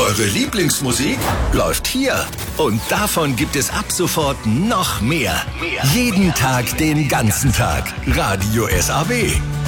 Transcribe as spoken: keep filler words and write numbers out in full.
eure Lieblingsmusik läuft hier. Und davon gibt es ab sofort noch mehr. Jeden Tag, den ganzen Tag. Radio S A W.